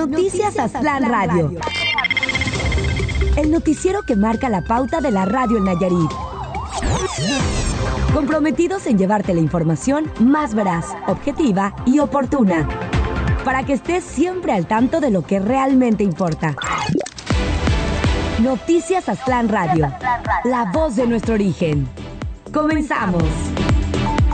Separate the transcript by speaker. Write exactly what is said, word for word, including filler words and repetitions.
Speaker 1: Noticias Aztlán Radio. El noticiero que marca la pauta de la radio en Nayarit. Comprometidos en llevarte la información más veraz, objetiva y oportuna, para que estés siempre al tanto de lo que realmente importa. Noticias Aztlán Radio, la voz de nuestro origen. Comenzamos.